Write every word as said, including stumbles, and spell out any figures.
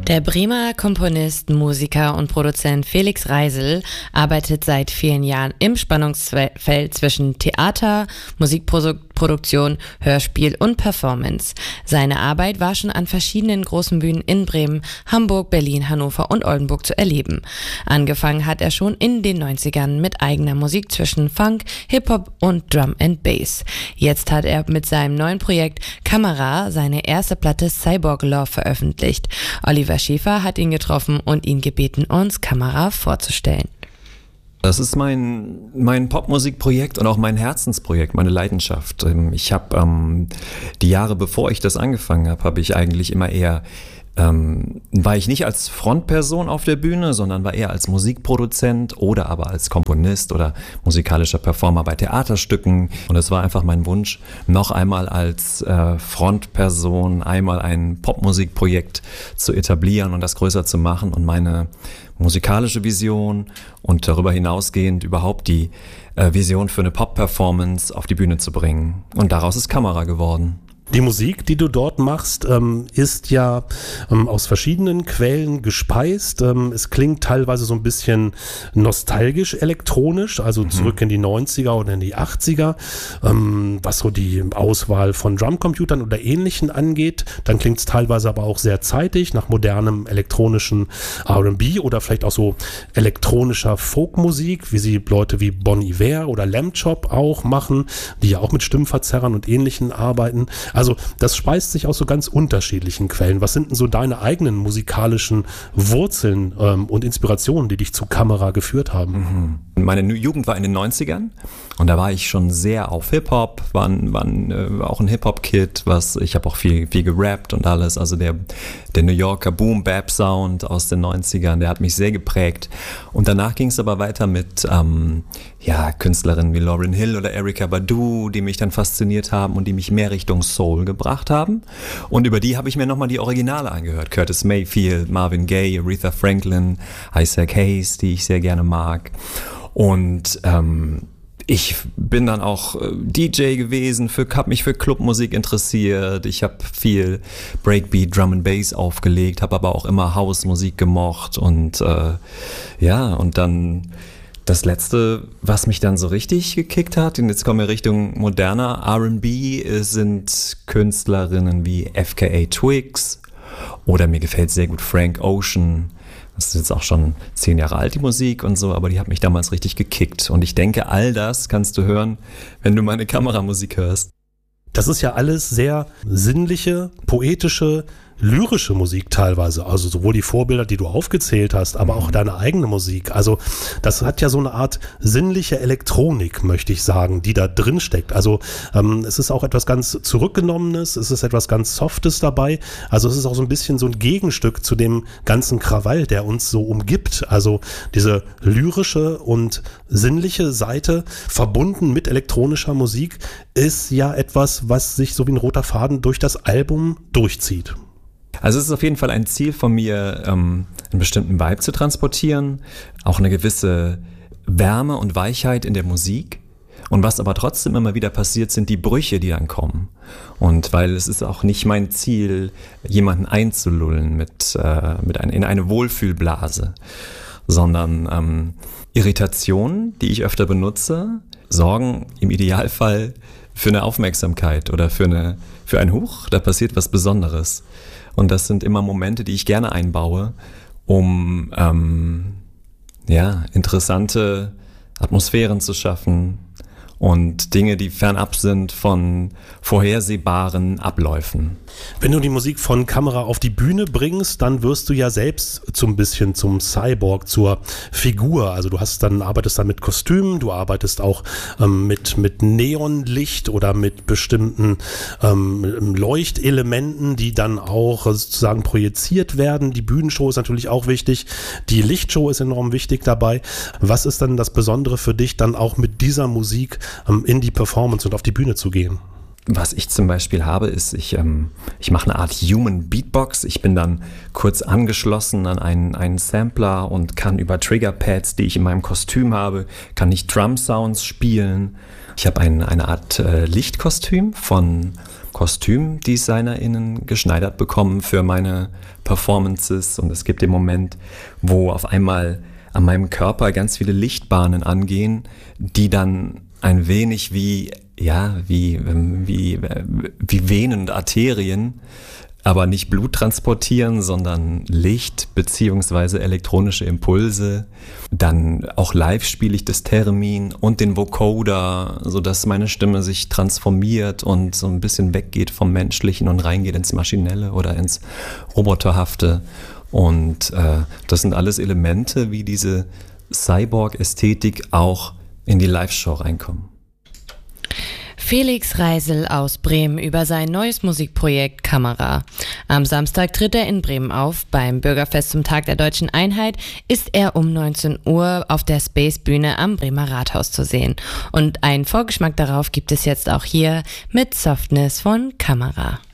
Der Bremer Komponist, Musiker und Produzent Felix Reisel arbeitet seit vielen Jahren im Spannungsfeld zwischen Theater, Musikproduktion, Hörspiel und Performance. Seine Arbeit war schon an verschiedenen großen Bühnen in Bremen, Hamburg, Berlin, Hannover und Oldenburg zu erleben. Angefangen hat er schon in den neunzigern mit eigener Musik zwischen Funk, Hip-Hop und Drum and Bass. Jetzt hat er mit seinem neuen Projekt Kamera seine erste Platte Cyborg Love veröffentlicht. Oliver Schäfer hat ihn getroffen und ihn gebeten, uns Kamera vorzustellen. Das ist mein, mein Popmusikprojekt und auch mein Herzensprojekt, meine Leidenschaft. Ich habe ähm, die Jahre, bevor ich das angefangen habe, habe ich eigentlich immer eher Ähm, war ich nicht als Frontperson auf der Bühne, sondern war eher als Musikproduzent oder aber als Komponist oder musikalischer Performer bei Theaterstücken. Und es war einfach mein Wunsch, noch einmal als äh, Frontperson einmal ein Popmusikprojekt zu etablieren und das größer zu machen und meine musikalische Vision und darüber hinausgehend überhaupt die äh, Vision für eine Pop-Performance auf die Bühne zu bringen. Und daraus ist Kamera geworden. Die Musik, die du dort machst, ähm, ist ja ähm, aus verschiedenen Quellen gespeist. Ähm, es klingt teilweise so ein bisschen nostalgisch elektronisch, also mhm. zurück in die neunziger oder in die achtziger, ähm, was so die Auswahl von Drumcomputern oder Ähnlichen angeht. Dann klingt es teilweise aber auch sehr zeitig nach modernem elektronischen R and B oder vielleicht auch so elektronischer Folkmusik, wie sie Leute wie Bon Iver oder Lamb Chop auch machen, die ja auch mit Stimmverzerrern und Ähnlichen arbeiten. Also das speist sich aus so ganz unterschiedlichen Quellen. Was sind denn so deine eigenen musikalischen Wurzeln ähm, und Inspirationen, die dich zu Kamera geführt haben? Mhm. Meine Jugend war in den neunzigern und da war ich schon sehr auf Hip-Hop, war, war äh, auch ein Hip-Hop-Kid, was ich habe auch viel, viel gerappt und alles. Also der, der New Yorker Boom-Bap-Sound aus den neunzigern, der hat mich sehr geprägt. Und danach ging es aber weiter mit ähm, ja, Künstlerinnen wie Lauryn Hill oder Erykah Badu, die mich dann fasziniert haben und die mich mehr Richtung Soul gebracht haben. Und über die habe ich mir nochmal die Originale angehört. Curtis Mayfield, Marvin Gaye, Aretha Franklin, Isaac Hayes, die ich sehr gerne mag. Und ähm, ich bin dann auch D J gewesen, für, habe mich für Clubmusik interessiert. Ich habe viel Breakbeat, Drum and Bass aufgelegt, habe aber auch immer House-Musik gemocht. Und äh, ja, und dann das Letzte, was mich dann so richtig gekickt hat, und jetzt kommen wir Richtung moderner R and B, sind Künstlerinnen wie F K A Twigs oder mir gefällt sehr gut Frank Ocean. Das ist jetzt auch schon zehn Jahre alt, die Musik und so, aber die hat mich damals richtig gekickt. Und ich denke, all das kannst du hören, wenn du meine Kameramusik hörst. Das ist ja alles sehr sinnliche, poetische, lyrische Musik teilweise, also sowohl die Vorbilder, die du aufgezählt hast, aber auch deine eigene Musik. Also das hat ja so eine Art sinnliche Elektronik, möchte ich sagen, die da drin steckt. Also ähm, es ist auch etwas ganz Zurückgenommenes, es ist etwas ganz Softes dabei. Also es ist auch so ein bisschen so ein Gegenstück zu dem ganzen Krawall, der uns so umgibt. Also diese lyrische und sinnliche Seite verbunden mit elektronischer Musik ist ja etwas, was sich so wie ein roter Faden durch das Album durchzieht. Also es ist auf jeden Fall ein Ziel von mir, ähm, einen bestimmten Vibe zu transportieren, auch eine gewisse Wärme und Weichheit in der Musik. Und was aber trotzdem immer wieder passiert, sind die Brüche, die dann kommen. Und weil es ist auch nicht mein Ziel, jemanden einzulullen mit, äh, mit ein, in eine Wohlfühlblase, sondern ähm, Irritationen, die ich öfter benutze, sorgen im Idealfall für eine Aufmerksamkeit oder für, eine, für ein Huch, da passiert was Besonderes. Und das sind immer Momente, die ich gerne einbaue, um ähm, ja, interessante Atmosphären zu schaffen und Dinge, die fernab sind von vorhersehbaren Abläufen. Wenn du die Musik von Kamera auf die Bühne bringst, dann wirst du ja selbst so ein bisschen zum Cyborg, zur Figur. Also du hast dann, arbeitest dann mit Kostümen, du arbeitest auch ähm, mit, mit Neonlicht oder mit bestimmten ähm, Leuchtelementen, die dann auch sozusagen projiziert werden. Die Bühnenshow ist natürlich auch wichtig. Die Lichtshow ist enorm wichtig dabei. Was ist dann das Besondere für dich, dann auch mit dieser Musik ähm, in die Performance und auf die Bühne zu gehen? Was ich zum Beispiel habe, ist, ich, ähm, ich mache eine Art Human Beatbox. Ich bin dann kurz angeschlossen an einen, einen Sampler und kann über Triggerpads, die ich in meinem Kostüm habe, kann ich Drum Sounds spielen. Ich habe ein, eine Art äh, Lichtkostüm von KostümdesignerInnen geschneidert bekommen für meine Performances. Und es gibt den Moment, wo auf einmal an meinem Körper ganz viele Lichtbahnen angehen, die dann ein wenig wie, ja, wie, wie, wie Venen und Arterien, aber nicht Blut transportieren, sondern Licht beziehungsweise elektronische Impulse. Dann auch live spiele ich das Theremin und den Vocoder, sodass meine Stimme sich transformiert und so ein bisschen weggeht vom Menschlichen und reingeht ins Maschinelle oder ins Roboterhafte. Und äh, das sind alles Elemente, wie diese Cyborg-Ästhetik auch in die Live-Show reinkommen. Felix Reisel aus Bremen über sein neues Musikprojekt Kamera. Am Samstag tritt er in Bremen auf. Beim Bürgerfest zum Tag der Deutschen Einheit ist er um neunzehn Uhr auf der Space-Bühne am Bremer Rathaus zu sehen. Und einen Vorgeschmack darauf gibt es jetzt auch hier mit Softness von Kamera.